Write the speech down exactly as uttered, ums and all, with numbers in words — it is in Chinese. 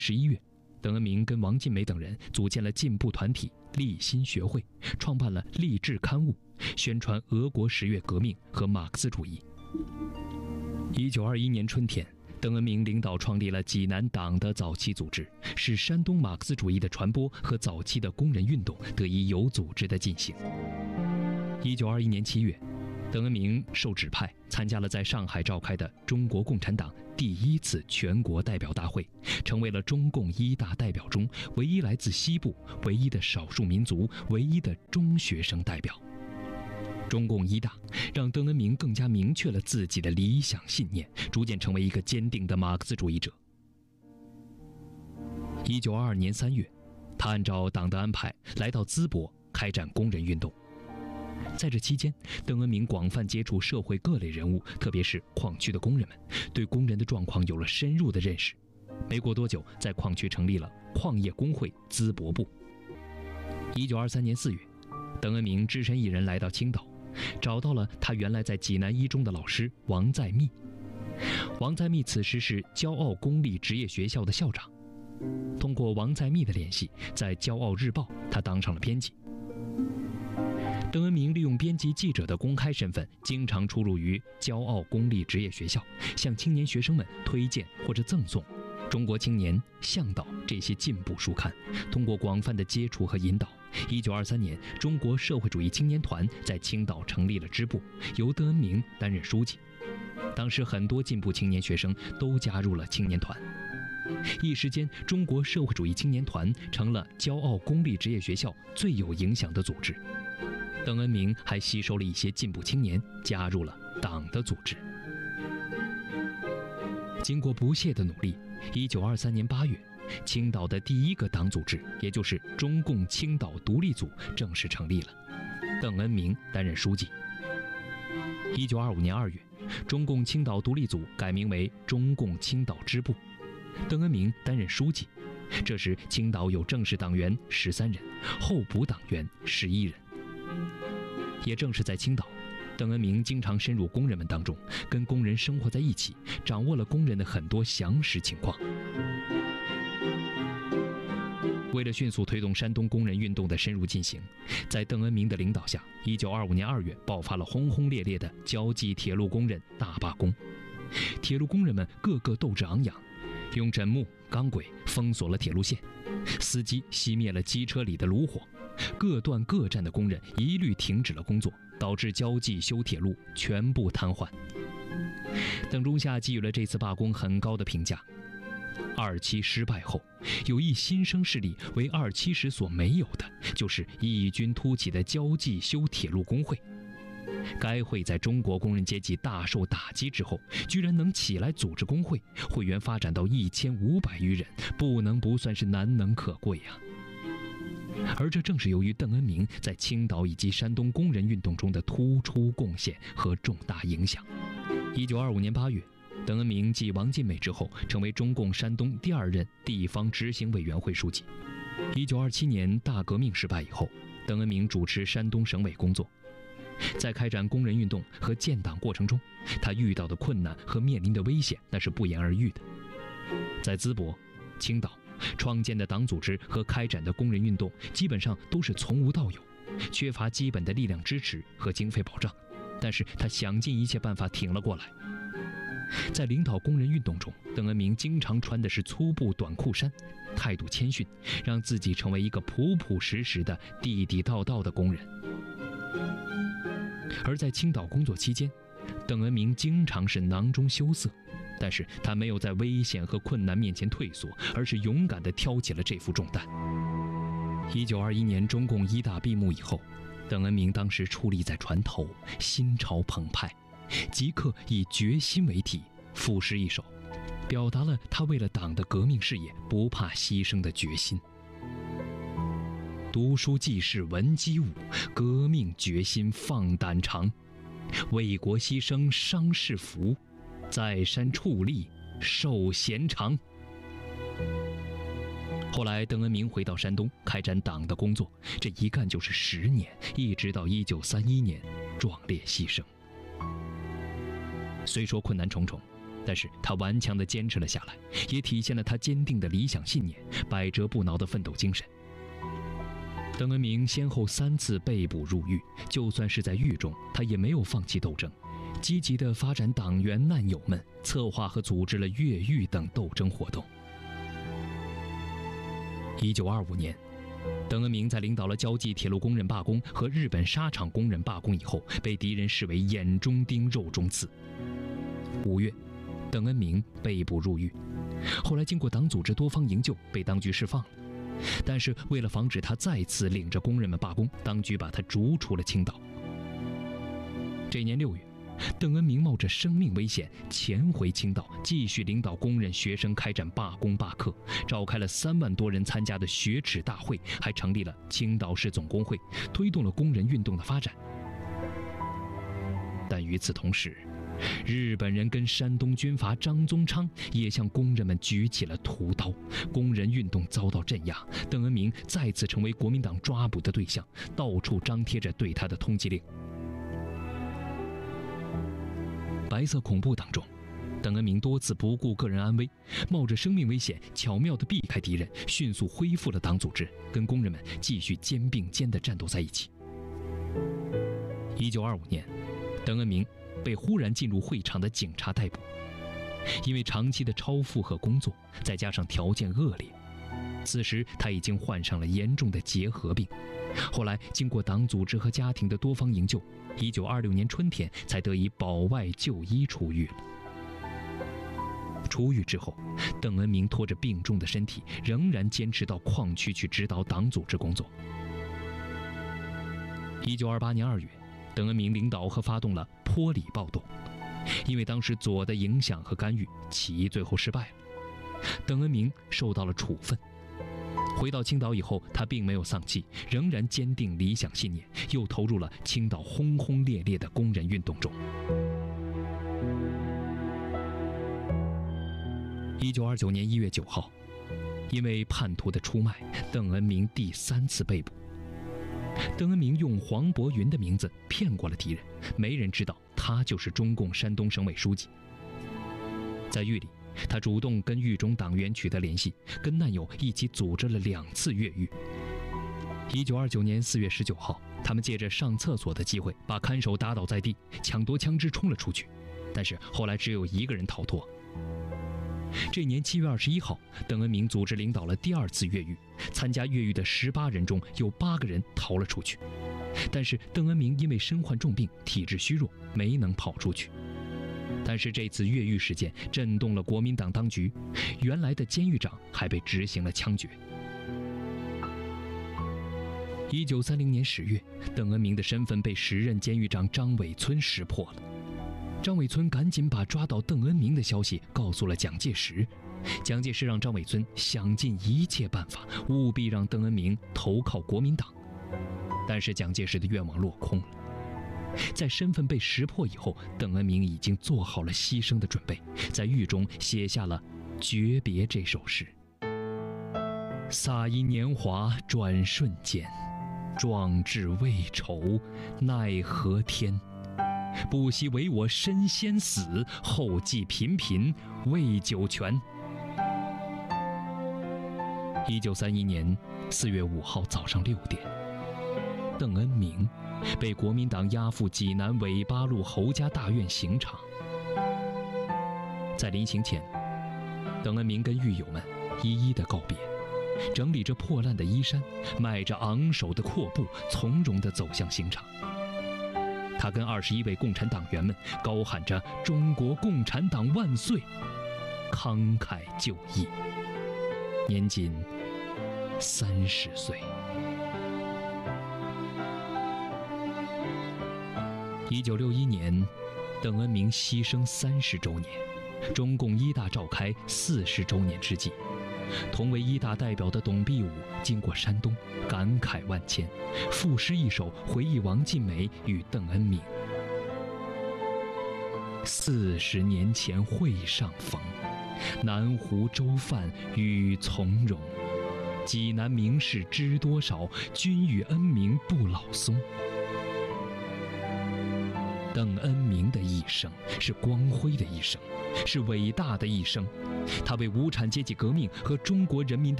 十一月，邓恩铭跟王尽美等人组建了进步团体立新学会，创办了励志刊物，宣传俄国十月革命和马克思主义。一九二一年春天，邓恩铭领导创立了济南党的早期组织，使山东马克思主义的传播和早期的工人运动得以有组织的进行。一九二一年七月，邓恩铭受指派参加了在上海召开的中国共产党第一次全国代表大会，成为了中共一大代表中唯一来自西部、唯一的少数民族、唯一的中学生代表。中共一大让邓恩铭更加明确了自己的理想信念，逐渐成为一个坚定的马克思主义者。一九二二年三月，他按照党的安排来到淄博开展工人运动。在这期间，邓恩铭广泛接触社会各类人物，特别是矿区的工人们，对工人的状况有了深入的认识。没过多久，在矿区成立了矿业工会淄博部。一九二三年四月，邓恩铭只身一人来到青岛，找到了他原来在济南一中的老师王在密。王在密此时是骄傲公立职业学校的校长。通过王在密的联系，在骄傲日报他当上了编辑。邓恩铭利用编辑记者的公开身份，经常出入于骄傲公立职业学校，向青年学生们推荐或者赠送《中国青年》《向导》这些进步书刊。通过广泛的接触和引导，一九二三年，中国社会主义青年团在青岛成立了支部，由邓恩铭担任书记。当时很多进步青年学生都加入了青年团，一时间，中国社会主义青年团成了骄傲公立职业学校最有影响的组织。邓恩铭还吸收了一些进步青年，加入了党的组织。经过不懈的努力，一九二三年八月，青岛的第一个党组织，也就是中共青岛独立组正式成立了，邓恩铭担任书记。一九二五年二月，中共青岛独立组改名为中共青岛支部，邓恩铭担任书记。这时，青岛有正式党员十三人，候补党员十一人。也正是在青岛，邓恩铭经常深入工人们当中，跟工人生活在一起，掌握了工人的很多详实情况。为了迅速推动山东工人运动的深入进行，在邓恩铭的领导下，一九二五年二月爆发了轰轰烈烈的胶济铁路工人大罢工。铁路工人们个个斗志昂扬，用枕木、钢轨封锁了铁路线，司机熄灭了机车里的炉火，各段各站的工人一律停止了工作，导致胶济修铁路全部瘫痪。邓中夏给予了这次罢工很高的评价。二七失败后，有一新生势力为二七时所没有的，就是异军突起的胶济修铁路工会。该会在中国工人阶级大受打击之后，居然能起来组织工会，会员发展到一千五百余人，不能不算是难能可贵啊。而这正是由于邓恩铭在青岛以及山东工人运动中的突出贡献和重大影响。一九二五年八月，邓恩铭继王尽美之后，成为中共山东第二任地方执行委员会书记。一九二七年大革命失败以后，邓恩铭主持山东省委工作。在开展工人运动和建党过程中，他遇到的困难和面临的危险那是不言而喻的。在淄博、青岛创建的党组织和开展的工人运动基本上都是从无到有，缺乏基本的力量支持和经费保障，但是他想尽一切办法挺了过来。在领导工人运动中，邓恩铭经常穿的是粗布短裤衫，态度谦逊，让自己成为一个朴朴实实的地地道道的工人。而在青岛工作期间，邓恩铭经常是囊中羞涩，但是他没有在危险和困难面前退缩，而是勇敢地挑起了这副重担。一九二一年中共一大闭幕以后，邓恩铭当时矗立在船头，心潮澎湃，即刻以决心为题赋诗一首，表达了他为了党的革命事业不怕牺牲的决心。读书济世闻鸡舞，革命决心放胆尝，为国牺牲伤世福，在山矗立受贤长。后来邓恩铭回到山东开展党的工作，这一干就是十年，一直到一九三一年壮烈牺牲。虽说困难重重， 但是他顽强地坚持了下来，也体现了他坚定的理想信念、百折不挠的奋斗精神。邓恩铭先后三次被捕入狱，就算是在狱中，他也没有放弃斗争，积极地发展党员难友们，策划和组织了越狱等斗争活动。一九二五年，邓恩铭在领导了交际铁路工人罢工和日本纱厂工人罢工以后，被敌人视为眼中钉、肉中刺。五月，邓恩铭被捕入狱，后来经过党组织多方营救，被当局释放了。但是为了防止他再次领着工人们罢工，当局把他逐出了青岛。这年六月，邓恩铭冒着生命危险潜回青岛，继续领导工人学生开展罢工罢课，召开了三万多人参加的学耻大会，还成立了青岛市总工会，推动了工人运动的发展。但与此同时，日本人跟山东军阀张宗昌也向工人们举起了屠刀，工人运动遭到镇压，邓恩铭再次成为国民党抓捕的对象，到处张贴着对他的通缉令。白色恐怖当中，邓恩铭多次不顾个人安危，冒着生命危险巧妙地避开敌人，迅速恢复了党组织，跟工人们继续肩并肩地战斗在一起。一九二五年，邓恩铭被忽然进入会场的警察逮捕，因为长期的超负荷工作，再加上条件恶劣，此时他已经患上了严重的结核病。后来经过党组织和家庭的多方营救，一九二六年春天才得以保外就医出狱了。出狱之后，邓恩铭拖着病重的身体，仍然坚持到矿区去指导党组织工作。一九二八年二月，邓恩铭领导和发动了坡里暴动，因为当时左的影响和干预，起义最后失败了，邓恩铭受到了处分。回到青岛以后，他并没有丧气，仍然坚定理想信念，又投入了青岛轰轰烈烈的工人运动中。一九二九年一月九号，因为叛徒的出卖，邓恩铭第三次被捕。邓恩铭用黄伯云的名字骗过了敌人，没人知道他就是中共山东省委书记。在狱里，他主动跟狱中党员取得联系，跟难友一起组织了两次越狱。一九二九年四月十九号，他们借着上厕所的机会，把看守打倒在地，抢夺枪支冲了出去，但是后来只有一个人逃脱。这年七月二十一号，邓恩铭组织领导了第二次越狱，参加越狱的十八人中有八个人逃了出去，但是邓恩铭因为身患重病，体质虚弱，没能跑出去。但是这次越狱事件震动了国民党当局，原来的监狱长还被执行了枪决。一九三零年十月，邓恩铭的身份被时任监狱长张伟村识破了。张伟村赶紧把抓到邓恩铭的消息告诉了蒋介石，蒋介石让张伟村想尽一切办法，务必让邓恩铭投靠国民党。但是蒋介石的愿望落空了。在身份被识破以后，邓恩铭已经做好了牺牲的准备，在狱中写下了《诀别》这首诗：洒一年华转瞬间，壮志未酬奈何天。不惜为我身先死，后继频频为酒泉。一九三一年四月五号早上六点，邓恩铭被国民党押赴济南纬八路侯家大院刑场。在临行前，邓恩铭跟狱友们一一的告别，整理着破烂的衣衫，迈着昂首的阔步，从容地走向刑场。他跟二十一位共产党员们高喊着“中国共产党万岁”，慷慨就义，年仅三十岁。一九六一年，邓恩铭牺牲三十周年，中共一大召开四十周年之际，同为一大代表的董必武经过山东，感慨万千，赋诗一首回忆王尽美与邓恩铭。四十年前会上逢，南湖粥饭与从容。济南名士知多少？君与恩铭不老松。 邓恩铭的一生是光辉的一生，是伟大的一生。他为无产阶级革命和中国人民的